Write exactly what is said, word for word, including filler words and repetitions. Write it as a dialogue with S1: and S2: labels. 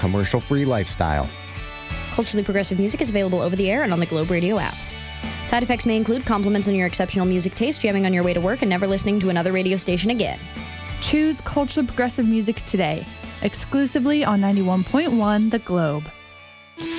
S1: commercial-free lifestyle.
S2: Culturally progressive music is available over the air and on the Globe Radio app. Side effects may include compliments on your exceptional music taste, jamming on your way to work, and never listening to another radio station again.
S3: Choose culturally progressive music today, exclusively on ninety-one point one The Globe.